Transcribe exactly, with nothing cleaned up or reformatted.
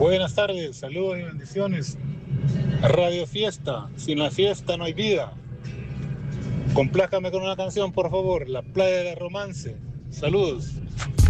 Buenas tardes, saludos y bendiciones. Radio Fiesta, sin la fiesta no hay vida. Complájame con una canción, por favor, La Playa de Romance. Saludos.